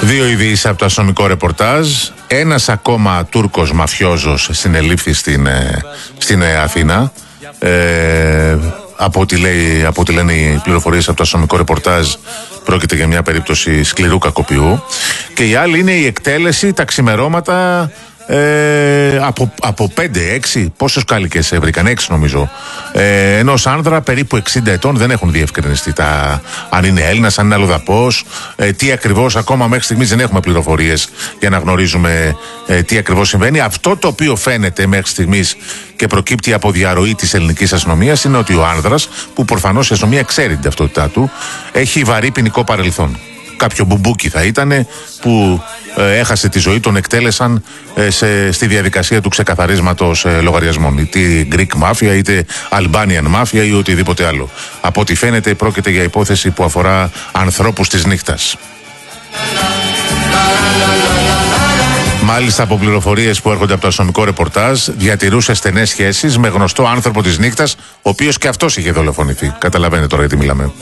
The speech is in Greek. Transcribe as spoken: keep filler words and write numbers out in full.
Δύο ειδήσεις από το αστυνομικό ρεπορτάζ. Ένας ακόμα Τούρκος μαφιόζος συνελήφθη στην, στην Αθήνα. Ε, από, ό,τι λέει, από ό,τι λένε οι πληροφορίες από το αστυνομικό ρεπορτάζ, πρόκειται για μια περίπτωση σκληρού κακοποιού. Και η άλλη είναι η εκτέλεση τα ξημερώματα ε, από, από πέντε έξι, πόσους κάλικες βρήκαν, έξι νομίζω, ε, ενός άνδρα περίπου εξήντα ετών. Δεν έχουν διευκρινιστεί τα, αν είναι Έλληνας, αν είναι αλλοδαπός, ε, τι ακριβώς, ακόμα μέχρι στιγμής δεν έχουμε πληροφορίες για να γνωρίζουμε ε, τι ακριβώς συμβαίνει. Αυτό το οποίο φαίνεται μέχρι στιγμής και προκύπτει από διαρροή της ελληνικής αστυνομίας είναι ότι ο άνδρας, που προφανώς η αστυνομία ξέρει την ταυτότητά του, έχει βαρύ ποινικό παρελθόν. Κάποιο μπουμπούκι θα ήταν που ε, έχασε τη ζωή, τον εκτέλεσαν ε, σε, στη διαδικασία του ξεκαθαρίσματος ε, λογαριασμών. Είτε Greek Mafia, είτε Albanian Mafia ή οτιδήποτε άλλο. Από ό,τι φαίνεται πρόκειται για υπόθεση που αφορά ανθρώπους της νύχτας. Μάλιστα, από πληροφορίες που έρχονται από το αστυνομικό ρεπορτάζ, διατηρούσε στενές σχέσεις με γνωστό άνθρωπο της νύχτας, ο οποίος και αυτός είχε δολοφονηθεί. Καταλαβαίνετε τώρα γιατί μιλάμε.